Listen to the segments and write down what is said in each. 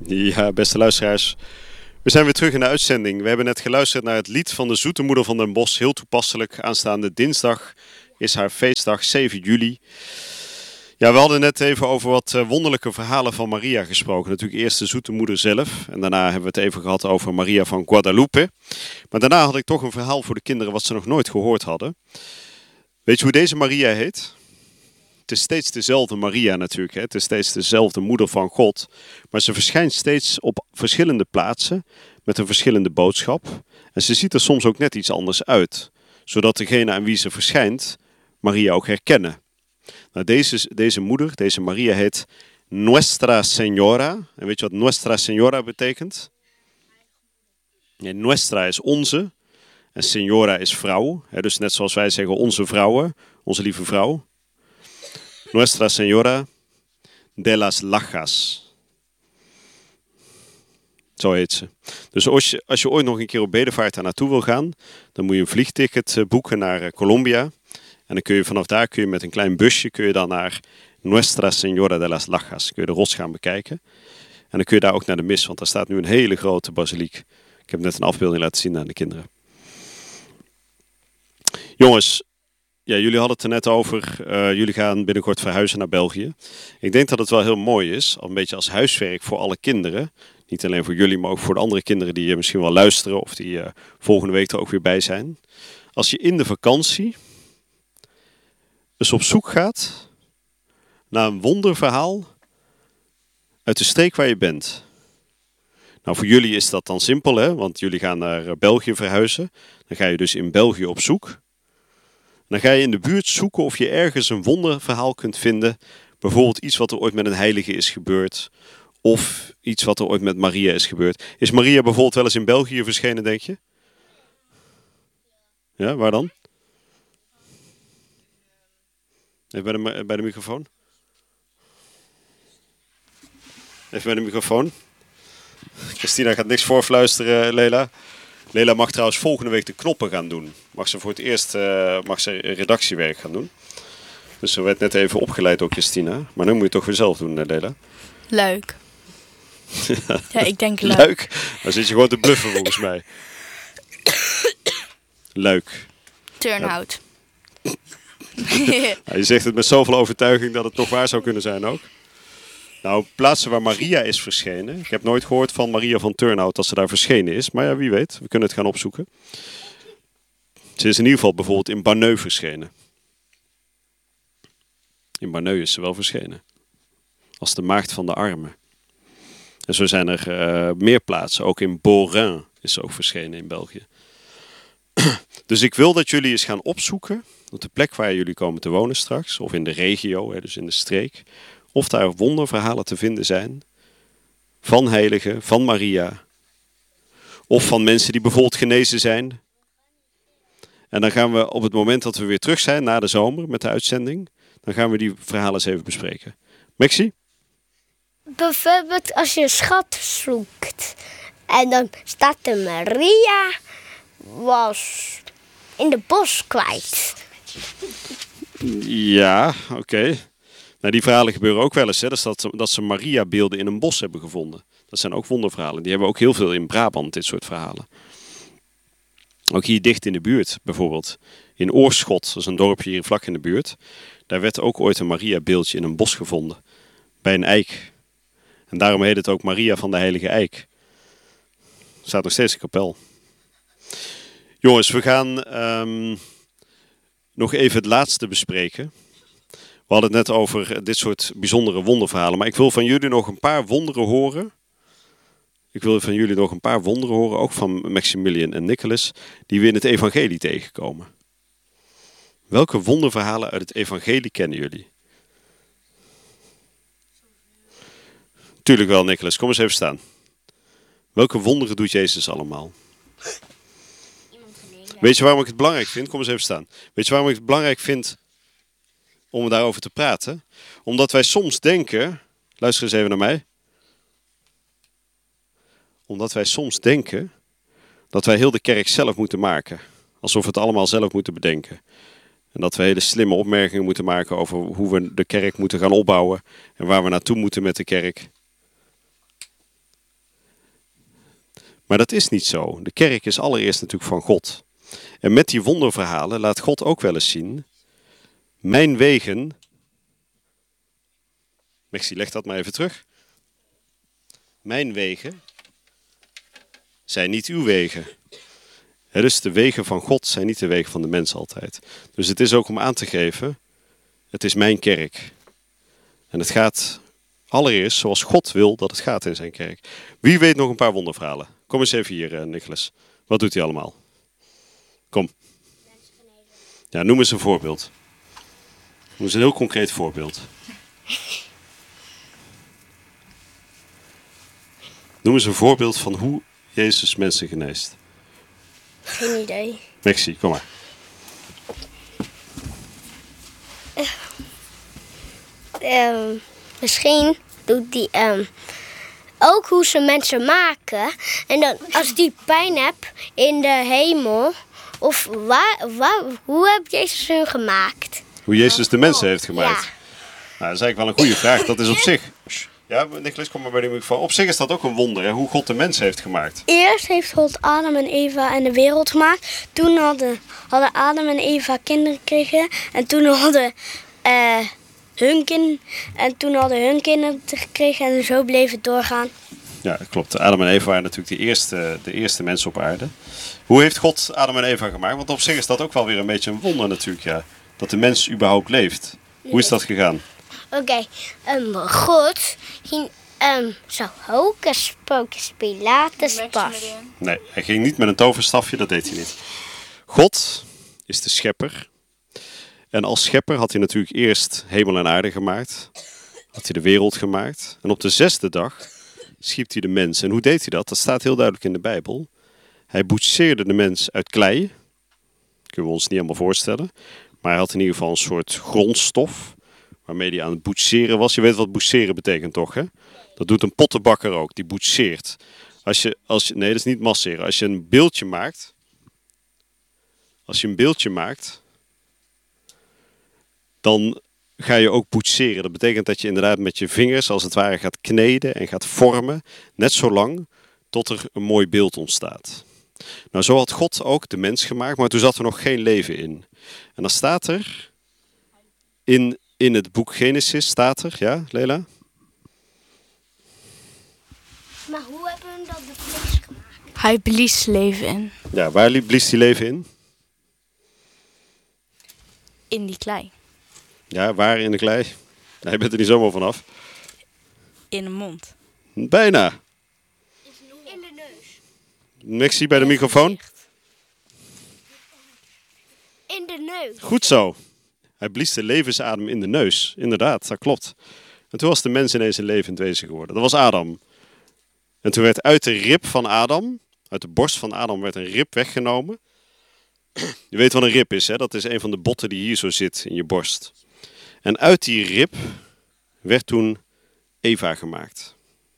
Ja, beste luisteraars. We zijn weer terug in de uitzending. We hebben net geluisterd naar het lied van de Zoete Moeder van den Bosch. Heel toepasselijk. Aanstaande dinsdag is haar feestdag, 7 juli. Ja, we hadden net even over wat wonderlijke verhalen van Maria gesproken. Natuurlijk eerst de Zoete Moeder zelf. En daarna hebben we het even gehad over Maria van Guadalupe. Maar daarna had ik toch een verhaal voor de kinderen wat ze nog nooit gehoord hadden. Weet je hoe deze Maria heet? Het is steeds dezelfde Maria natuurlijk. Hè? Het is steeds dezelfde moeder van God. Maar ze verschijnt steeds op verschillende plaatsen met een verschillende boodschap. En ze ziet er soms ook net iets anders uit. Zodat degene aan wie ze verschijnt Maria ook herkennen. Nou, deze moeder, deze Maria heet Nuestra Señora. En weet je wat Nuestra Señora betekent? Nee, Nuestra is onze. En Señora is vrouw. Dus net zoals wij zeggen onze vrouwen, onze lieve vrouw. Nuestra Señora de las Lajas. Zo heet ze. Dus als je ooit nog een keer op bedevaart daar naartoe wil gaan, dan moet je een vliegticket boeken naar Colombia. En dan kun je vanaf daar met een klein busje dan naar Nuestra Señora de las Lajas. Kun je de rots gaan bekijken. En dan kun je daar ook naar de mis, want daar staat nu een hele grote basiliek. Ik heb net een afbeelding laten zien aan de kinderen. Jongens, ja, jullie hadden het er net over. Jullie gaan binnenkort verhuizen naar België. Ik denk dat het wel heel mooi is, al een beetje als huiswerk voor alle kinderen. Niet alleen voor jullie, maar ook voor de andere kinderen die misschien wel luisteren of die volgende week er ook weer bij zijn. Als je in de vakantie dus op zoek gaat naar een wonderverhaal uit de streek waar je bent. Nou, voor jullie is dat dan simpel, hè? Want jullie gaan naar België verhuizen. Dan ga je dus in België op zoek. Dan ga je in de buurt zoeken of je ergens een wonderverhaal kunt vinden. Bijvoorbeeld iets wat er ooit met een heilige is gebeurd. Of iets wat er ooit met Maria is gebeurd. Is Maria bijvoorbeeld wel eens in België verschenen, denk je? Ja, waar dan? Even bij de microfoon. Even bij de microfoon. Christina gaat niks voorfluisteren, Lela. Lela mag trouwens volgende week de knoppen gaan doen. Mag ze voor het eerst redactiewerk gaan doen. Dus ze werd net even opgeleid door Christina. Maar nu moet je het toch weer zelf doen, Lela. Leuk. Ja, ik denk leuk. Leuk? Dan zit je gewoon te bluffen volgens mij. Leuk. Turnhout. Ja, je zegt het met zoveel overtuiging dat het toch waar zou kunnen zijn ook. Nou, plaatsen waar Maria is verschenen. Ik heb nooit gehoord van Maria van Turnhout dat ze daar verschenen is. Maar ja, wie weet. We kunnen het gaan opzoeken. Ze is in ieder geval bijvoorbeeld in Banneux verschenen. In Banneux is ze wel verschenen. Als de maagd van de armen. En zo zijn er meer plaatsen. Ook in Beaurain is ze ook verschenen in België. Dus ik wil dat jullie eens gaan opzoeken. Op de plek waar jullie komen te wonen straks. Of in de regio, dus in de streek. Of daar wonderverhalen te vinden zijn. Van heiligen, van Maria. Of van mensen die bijvoorbeeld genezen zijn. En dan gaan we op het moment dat we weer terug zijn na de zomer met de uitzending. Dan gaan we die verhalen eens even bespreken. Maxi? Bijvoorbeeld als je een schat zoekt. En dan staat er Maria was in de bos kwijt. Ja, oké. Nou, die verhalen gebeuren ook wel eens. Hè? Dat ze Maria-beelden in een bos hebben gevonden. Dat zijn ook wonderverhalen. Die hebben we ook heel veel in Brabant, dit soort verhalen. Ook hier dicht in de buurt, bijvoorbeeld. In Oorschot, dat is een dorpje hier vlak in de buurt. Daar werd ook ooit een Maria-beeldje in een bos gevonden. Bij een eik. En daarom heet het ook Maria van de Heilige Eik. Er staat nog steeds een kapel. Jongens, we gaan nog even het laatste bespreken. We hadden het net over dit soort bijzondere wonderverhalen. Maar ik wil van jullie nog een paar wonderen horen. Ik wil van jullie nog een paar wonderen horen. Ook van Maximilian en Nicholas. Die we in het evangelie tegenkomen. Welke wonderverhalen uit het evangelie kennen jullie? Tuurlijk wel, Nicholas. Kom eens even staan. Welke wonderen doet Jezus allemaal? Weet je waarom ik het belangrijk vind? Kom eens even staan. Weet je waarom ik het belangrijk vind om daarover te praten? Omdat wij soms denken... Luister eens even naar mij. Omdat wij soms denken dat wij heel de kerk zelf moeten maken. Alsof we het allemaal zelf moeten bedenken. En dat we hele slimme opmerkingen moeten maken over hoe we de kerk moeten gaan opbouwen. En waar we naartoe moeten met de kerk. Maar dat is niet zo. De kerk is allereerst natuurlijk van God. En met die wonderverhalen laat God ook wel eens zien, mijn wegen... Mexie, leg dat maar even terug. Mijn wegen zijn niet uw wegen. Dus de wegen van God zijn niet de wegen van de mens altijd. Dus het is ook om aan te geven, het is mijn kerk. En het gaat allereerst zoals God wil dat het gaat in zijn kerk. Wie weet nog een paar wonderverhalen? Kom eens even hier, Nicholas. Wat doet hij allemaal? Kom. Ja, noem eens een voorbeeld. Noem eens een heel concreet voorbeeld. Noem eens een voorbeeld van hoe Jezus mensen geneest. Geen idee. Mexie, kom maar. Misschien doet hij ook hoe ze mensen maken. En dan als die pijn hebt in de hemel. Of hoe heb Jezus hun gemaakt? Hoe Jezus de mensen heeft gemaakt. Ja. Nou, dat is eigenlijk wel een goede vraag. Dat is op zich... Ja, Nicholas, kom maar bij de microfoon. Op zich is dat ook een wonder, hè? Hoe God de mens heeft gemaakt. Eerst heeft God Adam en Eva en de wereld gemaakt. Toen hadden Adam en Eva kinderen gekregen. En toen hadden hun kinderen gekregen. En zo bleef het doorgaan. Ja, klopt. Adam en Eva waren natuurlijk de eerste mensen op aarde. Hoe heeft God Adam en Eva gemaakt? Want op zich is dat ook wel weer een beetje een wonder natuurlijk, ja. Dat de mens überhaupt leeft. Hoe is dat gegaan? Oké, God ging zo hocus pocus pilatus pas. Nee, hij ging niet met een toverstafje, dat deed hij niet. God is de schepper. En als schepper had hij natuurlijk eerst hemel en aarde gemaakt. Had hij de wereld gemaakt. En op de 6e dag schiep hij de mens. En hoe deed hij dat? Dat staat heel duidelijk in de Bijbel. Hij boetseerde de mens uit klei. Kunnen we ons niet helemaal voorstellen. Maar hij had in ieder geval een soort grondstof waarmee hij aan het boetseren was. Je weet wat boetseren betekent toch, hè? Dat doet een pottenbakker ook, die boetseert. Nee, dat is niet masseren. Als je een beeldje maakt, dan ga je ook boetseren. Dat betekent dat je inderdaad met je vingers als het ware gaat kneden en gaat vormen, net zo lang tot er een mooi beeld ontstaat. Nou, zo had God ook de mens gemaakt, maar toen zat er nog geen leven in. En dan staat er in het boek Genesis, staat er, ja, Lela? Maar hoe hebben we dat de vlees gemaakt? Hij blies leven in. Ja, waar blies die leven in? In die klei. Ja, waar in de klei? Nee, je bent er niet zomaar vanaf. In de mond. Bijna. In de neus. Mexie bij de microfoon. In de neus. Goed zo. Hij blies de levensadem in de neus. Inderdaad, dat klopt. En toen was de mens ineens een levend wezen geworden. Dat was Adam. En toen werd uit de rib van Adam, uit de borst van Adam, werd een rib weggenomen. Je weet wat een rib is, hè? Dat is een van de botten die hier zo zit in je borst. En uit die rib werd toen Eva gemaakt.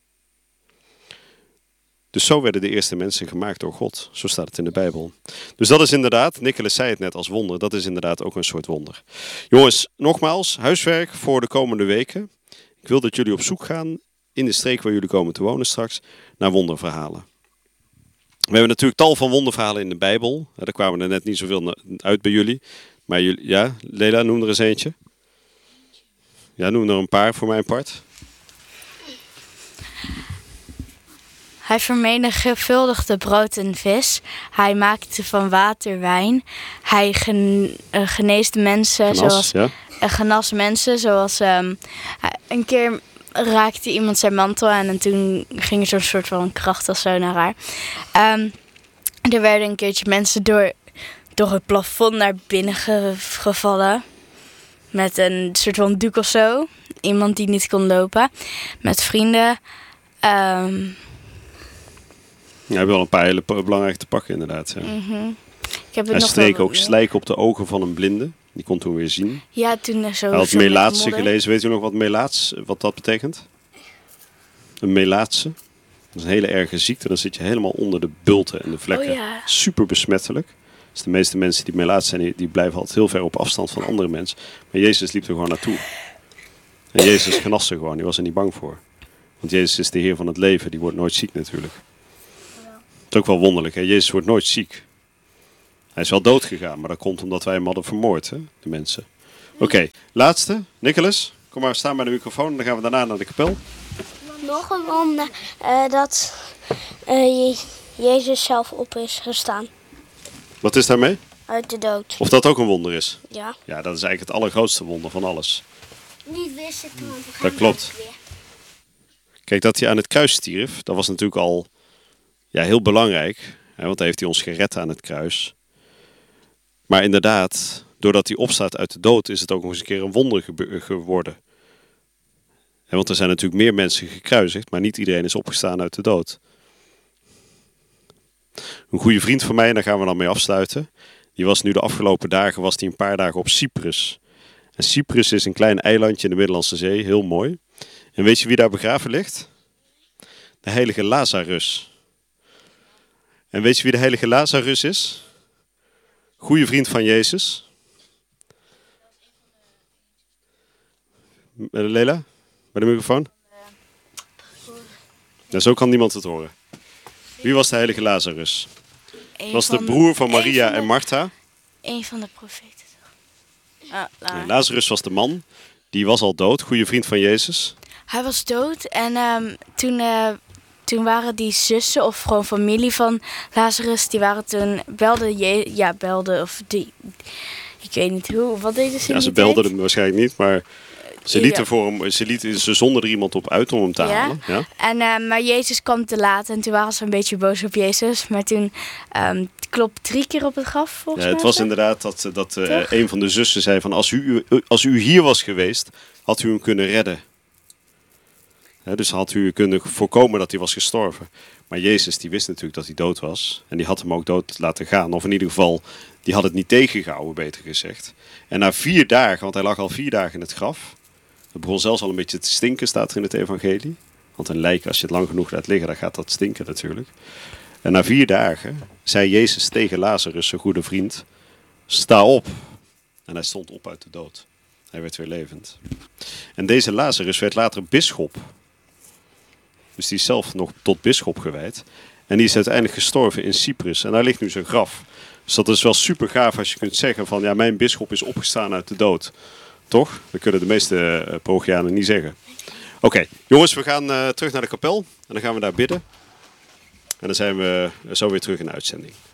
Dus zo werden de eerste mensen gemaakt door God. Zo staat het in de Bijbel. Dus dat is inderdaad, Nicholas zei het net als wonder, dat is inderdaad ook een soort wonder. Jongens, nogmaals, huiswerk voor de komende weken. Ik wil dat jullie op zoek gaan in de streek waar jullie komen te wonen straks, naar wonderverhalen. We hebben natuurlijk tal van wonderverhalen in de Bijbel. Ja, daar kwamen er net niet zoveel uit bij jullie. Maar jullie, ja, Lela, noem er eens eentje. Ja, noem er een paar voor mijn part. Hij vermenigvuldigde brood en vis. Hij maakte van water wijn. Hij geneest mensen genas mensen. Zoals een keer raakte iemand zijn mantel aan en toen ging er zo'n soort van kracht of zo naar haar. Er werden een keertje mensen door het plafond naar binnen gevallen. Met een soort van doek of zo. Iemand die niet kon lopen. Met vrienden. Ja, we hebben wel een paar hele belangrijke te pakken inderdaad. Ja. Mm-hmm. Hij streek ook slijk op de ogen van een blinde. Die kon toen weer zien. Ja, toen zo. Hij had melaatse gelezen. Weet u nog wat dat betekent? Een melaatse. Dat is een hele erge ziekte. Dan zit je helemaal onder de bulten en de vlekken. Oh, ja. Super besmettelijk. Dus de meeste mensen die melaats zijn, die blijven altijd heel ver op afstand van andere mensen. Maar Jezus liep er gewoon naartoe. En Jezus genaste gewoon. Die was er niet bang voor. Want Jezus is de Heer van het leven. Die wordt nooit ziek natuurlijk. is ook wel wonderlijk, hè? Jezus wordt nooit ziek. Hij is wel dood gegaan, maar dat komt omdat wij hem hadden vermoord, hè? De mensen. Oké, laatste. Nicholas, kom maar staan bij de microfoon en dan gaan we daarna naar de kapel. Nog een wonder dat Jezus zelf op is gestaan. Wat is daarmee? Uit de dood. Of dat ook een wonder is? Ja. Ja, dat is eigenlijk het allergrootste wonder van alles. Niet wist het, want we gaan Dat klopt. Kijk, dat hij aan het kruis stierf, dat was natuurlijk al heel belangrijk. Hè, want hij heeft hij ons gered aan het kruis. Maar inderdaad, doordat hij opstaat uit de dood, is het ook nog eens een keer een wonder geworden. Hè, want er zijn natuurlijk meer mensen gekruisigd, maar niet iedereen is opgestaan uit de dood. Een goede vriend van mij, en daar gaan we dan mee afsluiten. Die was nu de afgelopen dagen een paar dagen op Cyprus. En Cyprus is een klein eilandje in de Middellandse Zee, heel mooi. En weet je wie daar begraven ligt? De heilige Lazarus. En weet je wie de heilige Lazarus is? Goeie vriend van Jezus. Leila, bij de microfoon. Ja, zo kan niemand het horen. Wie was de heilige Lazarus? Het was de broer van Maria en Martha. Een van de profeten. Nee, Lazarus was de man. Die was al dood, goede vriend van Jezus. Hij was dood en toen waren die zussen of gewoon familie van Lazarus, die waren toen, belden of die, ik weet niet hoe, wat deden ze? Ja, ze belden hem waarschijnlijk niet, maar ze lieten voor hem, ze zonden er iemand op uit om hem te halen. Ja. En, maar Jezus kwam te laat en toen waren ze een beetje boos op Jezus, maar toen klopt 3 keer op het graf volgens mij. Het was inderdaad dat een van de zussen zei van als u hier was geweest, had u hem kunnen redden. Dus had u kunnen voorkomen dat hij was gestorven. Maar Jezus die wist natuurlijk dat hij dood was. En die had hem ook dood laten gaan. Of in ieder geval, die had het niet tegengehouden, beter gezegd. En na 4 dagen, want hij lag al 4 dagen in het graf. Het begon zelfs al een beetje te stinken, staat er in het evangelie. Want een lijk, als je het lang genoeg laat liggen, dan gaat dat stinken natuurlijk. En na 4 dagen zei Jezus tegen Lazarus, zijn goede vriend, sta op. En hij stond op uit de dood. Hij werd weer levend. En deze Lazarus werd later bisschop. Dus die is zelf nog tot bisschop gewijd. En die is uiteindelijk gestorven in Cyprus. En daar ligt nu zijn graf. Dus dat is wel super gaaf als je kunt zeggen van, ja, mijn bisschop is opgestaan uit de dood. Toch? Dat kunnen de meeste Parochianen niet zeggen. Oké, jongens, we gaan terug naar de kapel. En dan gaan we daar bidden. En dan zijn we zo weer terug in de uitzending.